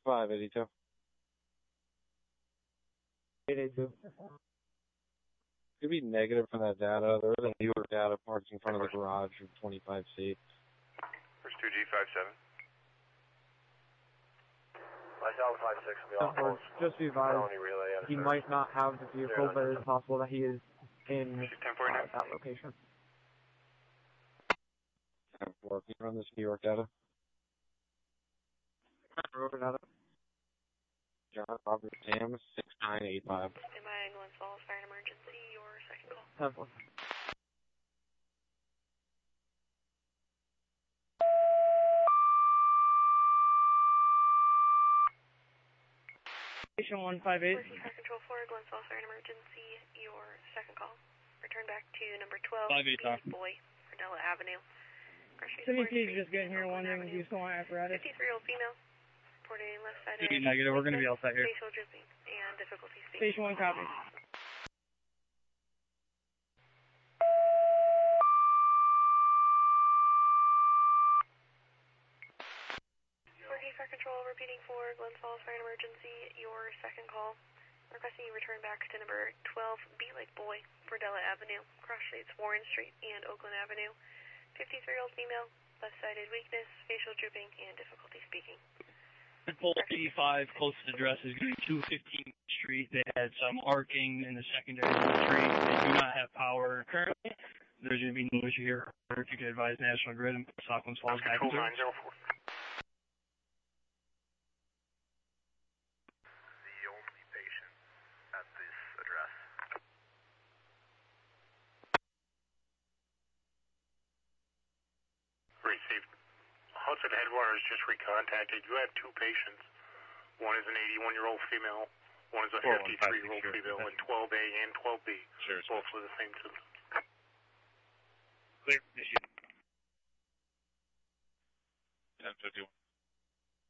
582. 882. Could be negative for that data. There is a newer data parked in front of the garage of 25C. First 2G57. Myself 56 will be off post. Just be advised, he might not have the vehicle, but it is possible that he is in that location. Working on this New York data. Over data. John Robert Sam 6985. Standby, Glens Falls, fire and emergency, your second call. 10-4. Station 158. Fire Control 4, Glens Falls, fire and emergency, your second call. Return back to number 12, Boy, Fredella Avenue. City P just getting here wondering if you still want apparatus. 53-year-old female. Reporting left side City negative, we're going to be outside here. Facial dripping and difficulty speaking. Station 1 copy. Fire Control repeating for Glens Falls Fire and Emergency, your second call. Requesting you return back to number 12, B like Boy, Fredella Avenue, cross streets Warren Street and Oakland Avenue. 53-year-old female, left-sided weakness, facial drooping, and difficulty speaking. Pole P5, closest address is going to be 215 Street. They had some arcing in the secondary of the street. They do not have power currently. There's going to be no issue here. If you could advise National Grid and Stocklands Falls back in service. 904. The only patient at this address. Received. Hudson Headwaters just recontacted. You have two patients. One is an 81-year-old female. One is a 53-year-old female in 12A and 12B. Sure. Both with the same symptoms. Clear. Issue. 1051.